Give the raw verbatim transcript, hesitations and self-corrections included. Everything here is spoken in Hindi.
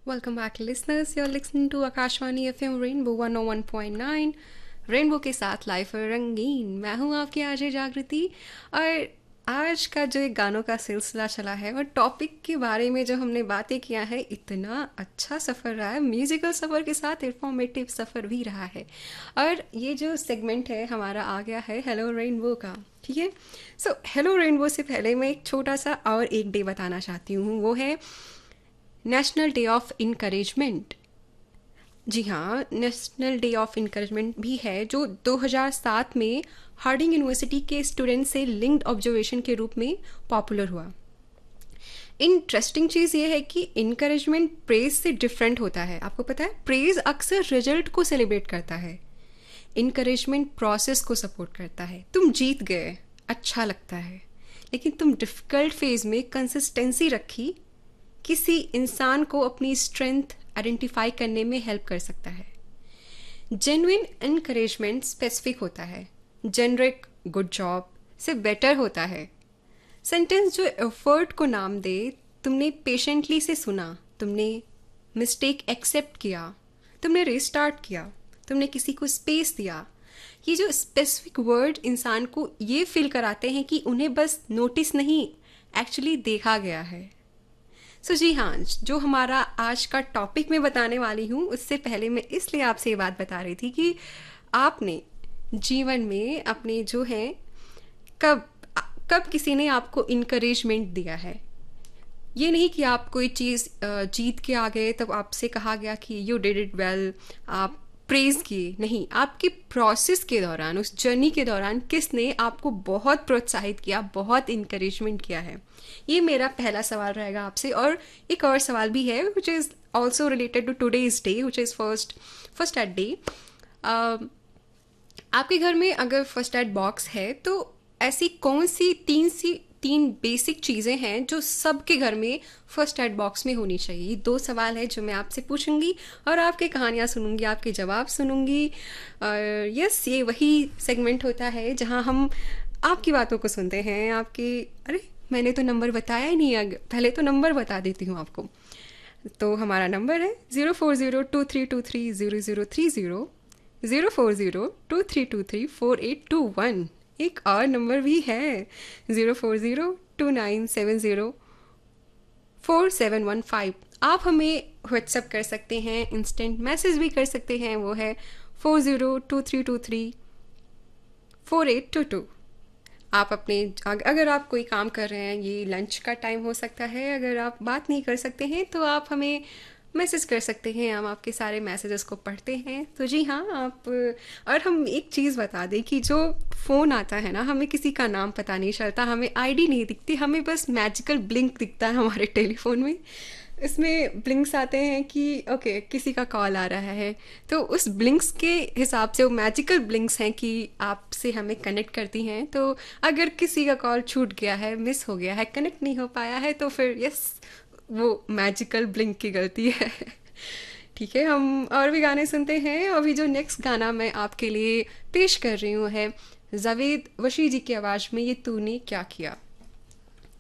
Welcome back, listeners. You're listening to Akashwani F M Rainbow one oh one point nine. Rainbow के साथ लाइफ है रंगीन। मैं हूँ आपकी आरजे जागृति। और आज का जो एक गानों का सिलसिला चला है और टॉपिक के बारे में जो हमने बातें किया है, इतना अच्छा सफ़र रहा है। म्यूज़िकल सफ़र के साथ इंफॉर्मेटिव सफ़र भी रहा है। और ये जो सेगमेंट है हमारा आ गया है हेलो रेनबो का। ठीक है, सो हेलो रेनबो से पहले मैं एक छोटा सा और एक डे बताना चाहती हूँ, वो है नेशनल डे ऑफ इनकरेजमेंट। जी हाँ, नेशनल डे ऑफ इनकरेजमेंट भी है, जो दो हज़ार सात में हार्डिंग यूनिवर्सिटी के स्टूडेंट से लिंक्ड ऑब्जर्वेशन के रूप में पॉपुलर हुआ। इंटरेस्टिंग चीज़ ये है कि इनकरेजमेंट प्रेज से डिफरेंट होता है। आपको पता है, प्रेज अक्सर रिजल्ट को सेलिब्रेट करता है, इनकरेजमेंट प्रोसेस को सपोर्ट करता है। तुम जीत गए, अच्छा लगता है, लेकिन तुम डिफ़िकल्ट फेज में कंसिस्टेंसी रखी, किसी इंसान को अपनी स्ट्रेंथ आइडेंटिफाई करने में हेल्प कर सकता है। जेन्युइन इनकरेजमेंट स्पेसिफिक होता है, जेनरिक गुड जॉब से बेटर होता है। सेंटेंस जो एफर्ट को नाम दे, तुमने पेशेंटली से सुना, तुमने मिस्टेक एक्सेप्ट किया, तुमने रीस्टार्ट किया, तुमने किसी को स्पेस दिया। ये जो स्पेसिफिक वर्ड इंसान को ये फील कराते हैं कि उन्हें बस नोटिस नहीं, एक्चुअली देखा गया है। सो so, जी हाँ, जो हमारा आज का टॉपिक मैं बताने वाली हूँ, उससे पहले मैं इसलिए आपसे ये बात बता रही थी कि आपने जीवन में अपने जो है कब कब किसी ने आपको इनकरेजमेंट दिया है। ये नहीं कि आप कोई चीज़ जीत के आ गए तब आपसे कहा गया कि यू डिड इट वेल, आप प्रेज़ किए। नहीं, आपके प्रोसेस के दौरान, उस जर्नी के दौरान किसने आपको बहुत प्रोत्साहित किया, बहुत इनकरेजमेंट किया है। ये मेरा पहला सवाल रहेगा आपसे। और एक और सवाल भी है which is also related to today's day, which is first first aid day. आपके घर में अगर फर्स्ट एड बॉक्स है तो ऐसी कौन सी तीन सी तीन बेसिक चीज़ें हैं जो सबके घर में फर्स्ट एड बॉक्स में होनी चाहिए। ये दो सवाल है जो मैं आपसे पूछूंगी और आपकी कहानियाँ सुनूंगी, आपके जवाब सुनूंगी। और यस, ये वही सेगमेंट होता है जहाँ हम आपकी बातों को सुनते हैं। आपकी अरे मैंने तो नंबर बताया ही नहीं, अगर पहले तो नंबर बता देती हूँ आपको। तो हमारा नंबर है zero four zero two three to three zero zero three zero, zero four zero two three to three four eight to one. एक और नंबर भी है, zero four zero two nine seven zero four seven one five. आप हमें व्हाट्सएप कर सकते हैं, इंस्टेंट मैसेज भी कर सकते हैं, वो है four zero two three to three four eight to to. आप अपने अगर आप कोई काम कर रहे हैं, ये लंच का टाइम हो सकता है, अगर आप बात नहीं कर सकते हैं तो आप हमें मैसेज कर सकते हैं, हम आपके सारे मैसेजेस को पढ़ते हैं। तो जी हाँ, आप और हम एक चीज़ बता दें कि जो फ़ोन आता है ना, हमें किसी का नाम पता नहीं चलता, हमें आईडी नहीं दिखती, हमें बस मैजिकल ब्लिंक दिखता है हमारे टेलीफोन में। इसमें ब्लिंक्स आते हैं कि ओके किसी का कॉल आ रहा है, तो उस ब्लिंक्स के हिसाब से वो मैजिकल ब्लिंक्स हैं कि आपसे हमें कनेक्ट करती हैं। तो अगर किसी का कॉल छूट गया है, मिस हो गया है, कनेक्ट नहीं हो पाया है, तो फिर यस, वो मैजिकल ब्लिंक की गलती है। ठीक है, हम और भी गाने सुनते हैं। अभी जो नेक्स्ट गाना मैं आपके लिए पेश कर रही हूँ है जावेद वशी जी की आवाज़ में, ये तूने क्या किया।